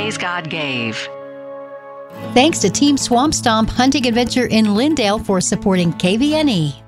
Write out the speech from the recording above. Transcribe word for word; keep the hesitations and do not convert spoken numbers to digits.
days God gave. Thanks to Team Swamp Stomp Hunting Adventure in Lindale for supporting K V N E.